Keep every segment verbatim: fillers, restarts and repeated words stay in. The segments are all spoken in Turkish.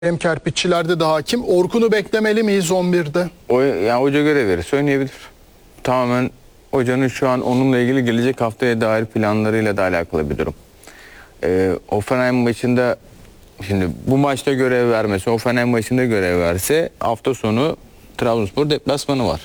Hem Kerpiççilerde de hakim. Orkun'u beklemeli miyiz on birde? O, yani hoca görev verirse oynayabilir. Tamamen hocanın şu an onunla ilgili gelecek haftaya dair planlarıyla da alakalı bir durum. Ee, Hoffenheim maçında, şimdi bu maçta görev vermesi, Hoffenheim maçında görev verse hafta sonu Trabzonspor deplasmanı var.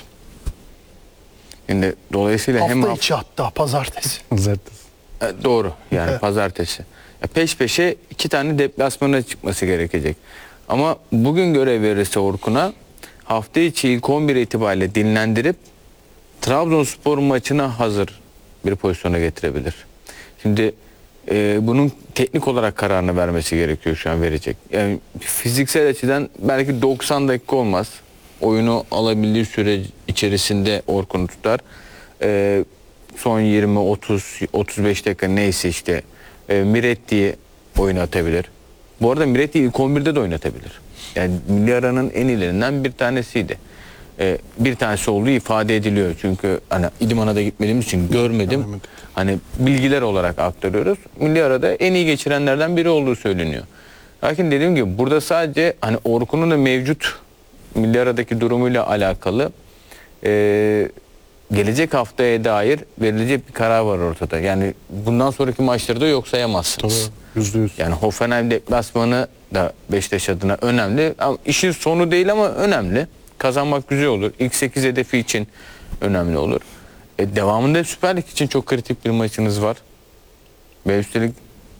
Şimdi dolayısıyla Hafta hem içi hatta pazartesi. Pazartesi. E, doğru yani Evet. pazartesi. Ya peş peşe iki tane deplasmana çıkması gerekecek. Ama bugün görev verirse Orkun'a hafta içi ilk on bir itibariyle dinlendirip Trabzonspor maçına hazır bir pozisyona getirebilir. Şimdi e, bunun teknik olarak kararını vermesi gerekiyor, şu an verecek. Yani fiziksel açıdan belki doksan dakika olmaz. Oyunu alabildiği süre içerisinde Orkun'u tutar. E, son yirmi otuz otuz beş dakika neyse işte e, Miretti'yi oynatabilir. Bu arada Miretti'yi ilk on birde de oynatabilir. Yani milli aranın en ilerinden bir tanesiydi. E, bir tanesi olduğu ifade ediliyor. Çünkü hani İdman'a da gitmediğimiz için görmedim. Hani bilgiler olarak aktarıyoruz. Milli arada en iyi geçirenlerden biri olduğu söyleniyor. Lakin dediğim gibi burada sadece hani Orkun'un da mevcut milli aradaki durumuyla alakalı eee gelecek haftaya dair verilecek bir karar var ortada. Yani bundan sonraki maçları da yok sayamazsınız. Tabii, yüzde yüz. Yani Hoffenheim deplasmanı da Beşiktaş adına önemli. Ama işin sonu değil ama önemli. Kazanmak güzel olur. İlk sekiz hedefi için önemli olur. E, devamında Süper Lig için çok kritik bir maçınız var. Ve üstelik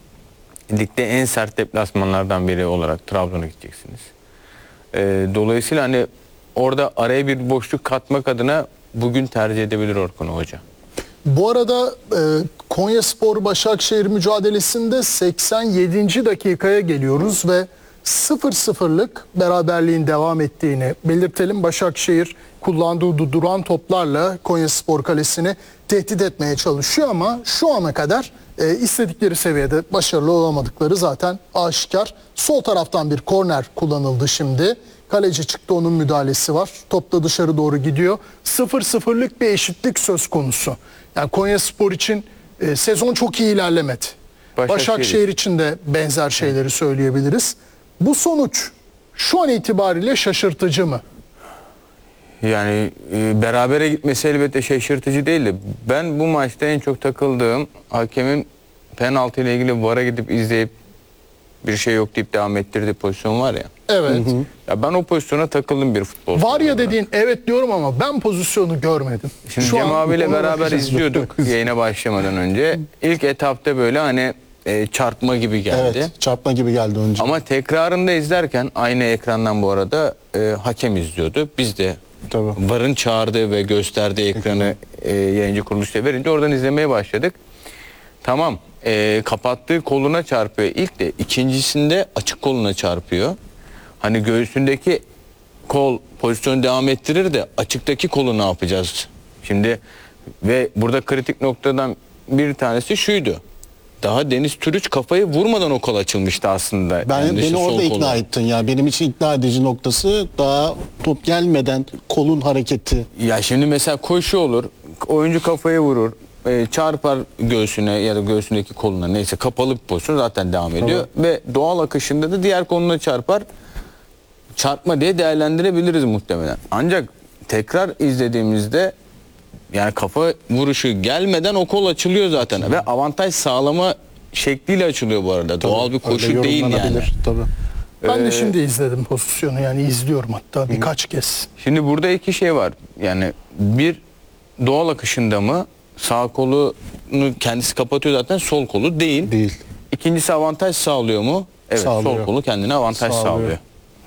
ligde en sert deplasmanlardan biri olarak Trabzon'a gideceksiniz. E, dolayısıyla hani orada araya bir boşluk katmak adına bugün tercih edebilir Orkun Hoca. Bu arada e, Konyaspor Başakşehir mücadelesinde seksen yedinci dakikaya geliyoruz ve sıfır sıfırlık beraberliğin devam ettiğini belirtelim. Başakşehir kullandığı duran toplarla Konyaspor kalesini tehdit etmeye çalışıyor ama şu ana kadar e, istedikleri seviyede başarılı olamadıkları zaten aşikar. Sol taraftan bir korner kullanıldı şimdi. Kaleci çıktı, onun müdahalesi var. Top da dışarı doğru gidiyor. sıfır sıfırlık bir eşitlik söz konusu. Yani Konyaspor için e, sezon çok iyi ilerlemedi. Başakşehir, Başakşehir için de benzer şeyleri söyleyebiliriz. Bu sonuç şu an itibariyle şaşırtıcı mı? Yani e, berabere gitmesi elbette şaşırtıcı değil de ben bu maçta en çok takıldığım hakemin penaltı ile ilgili V A R'a gidip izleyip bir şey yok deyip devam ettirdiği pozisyon var ya. Evet. Hı hı. Ya ben o pozisyona takıldım bir futbol. Var ya dediğin evet diyorum ama ben pozisyonu görmedim. Şimdi Şu Cem an abiyle ona beraber bakacağız. izliyorduk yayına başlamadan önce. İlk etapta böyle hani e, çarpma gibi geldi. Evet, çarpma gibi geldi önce. Ama tekrarında izlerken aynı ekrandan bu arada e, hakem izliyordu. Biz de Tabii. V A R'ın çağırdığı ve gösterdiği ekranı e, yayıncı kuruluşta verince oradan izlemeye başladık. Tamam, e, kapattığı koluna çarpıyor ilk de, ikincisinde açık koluna çarpıyor. Hani göğsündeki kol pozisyonu devam ettirir de açıktaki kolu ne yapacağız? Şimdi ve burada kritik noktadan bir tanesi şuydu. Daha Deniz Türüç kafayı vurmadan o kol açılmıştı aslında. Ben, Yani dışı beni sol orada ikna kolu. ettin ya. Benim için ikna edici noktası daha top gelmeden kolun hareketi. Ya şimdi mesela koşu olur, oyuncu kafayı vurur, e, çarpar göğsüne ya da göğsündeki koluna, neyse kapalı bir pozisyon zaten devam ediyor. Ve doğal akışında da diğer koluna çarpar, çarpma diye değerlendirebiliriz muhtemelen. Ancak tekrar izlediğimizde yani kafa vuruşu gelmeden o kol açılıyor zaten ve avantaj sağlama şekliyle açılıyor bu arada. Tabii, Doğal bir koşu öyle değil yani. yorumlanabilir, Tabii. Ben de Ee, şimdi izledim pozisyonu, yani izliyorum hatta birkaç kez. Şimdi burada iki şey var. Yani bir, doğal akışında mı, sağ kolunu kendisi kapatıyor zaten, sol kolu değil. Değil. İkincisi avantaj sağlıyor mu? Evet, Sağlıyor. sol kolu kendine avantaj Sağlıyor. sağlıyor.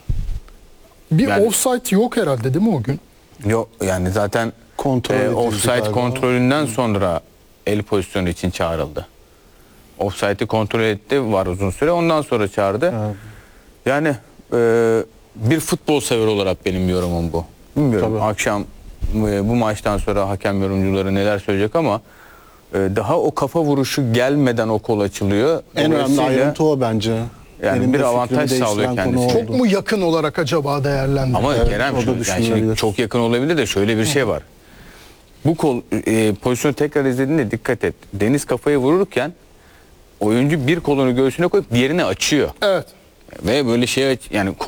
Bir Yani- offside yok herhalde değil mi o gün? Yok yani zaten Kontrol e, edildi offside galiba. kontrolünden sonra el pozisyonu için çağrıldı. Offside'i kontrol etti, var uzun süre, ondan sonra çağırdı. Evet. Yani e, bir futbol sever olarak benim yorumum bu. Bilmiyorum Tabii. akşam e, bu maçtan sonra hakem yorumcuları neler söyleyecek ama e, daha o kafa vuruşu gelmeden o kol açılıyor. En önemli Dolayısıyla- ayrıntı o bence. Yani Benim bir de avantaj fikrimi sağlıyor değiştiren konu kendisi. oldu. Çok mu yakın olarak acaba değerlendirdi? Ama Evet, Kerem o da şu, yani şimdi düşünülebilir. çok yakın olabilir de şöyle bir şey var. Bu kol e, pozisyonu tekrar izlediğinde dikkat et. Deniz kafayı vururken oyuncu bir kolunu göğsüne koyup diğerini açıyor. Evet. Ve böyle şey yani